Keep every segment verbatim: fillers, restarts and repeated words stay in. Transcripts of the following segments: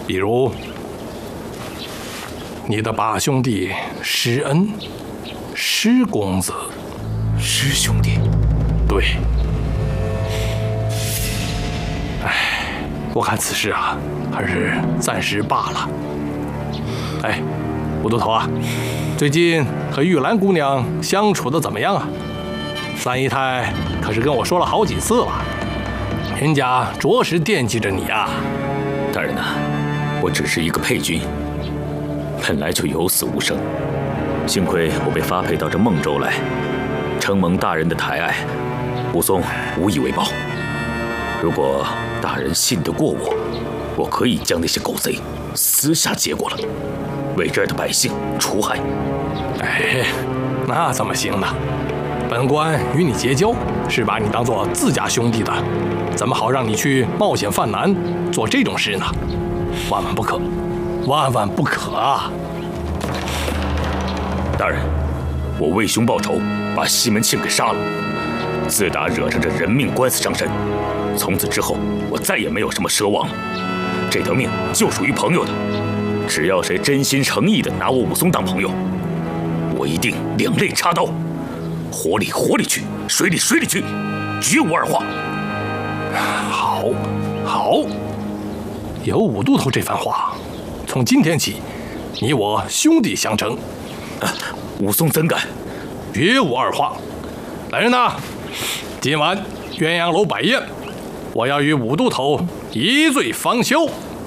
比如你的八兄弟施恩、施公子。 施兄弟？ 对。哎，我看此事啊，还是暂时罢了。哎，武都头啊，最近和玉兰姑娘相处的怎么样啊？三姨太可是跟我说了好几次了，人家着实惦记着你啊。 大人呐、啊，我只是一个配军，本来就有死无生，幸亏我被发配到这孟州来，承蒙大人的抬爱，武松无以为报。如果大人信得过我，我可以将那些狗贼私下结果了，为这儿的百姓除害。 哎，那怎么行呢？本官与你结交，是把你当做自家兄弟的，怎么好让你去冒险犯难，做这种事呢？万万不可，万万不可啊！ 大人，我为兄报仇，把西门庆给杀了。自打惹上这人命官司上身，从此之后我再也没有什么奢望了。这条命就属于朋友的，只要谁真心诚意的拿我武松当朋友，我一定两肋插刀，火里火里去，水里水里去，绝无二话。 好，好，有武都头这番话，从今天起，你我兄弟相称。 啊、武松怎敢？ 绝无二话。来人呐，今晚鸳鸯楼摆宴，我要与武都头一醉方休。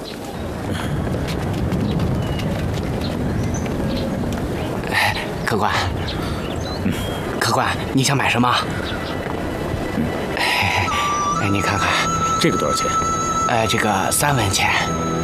客官，嗯，客官，你想买什么？嗯，哎，你看看， 这个多少钱？ 呃，这个三文钱。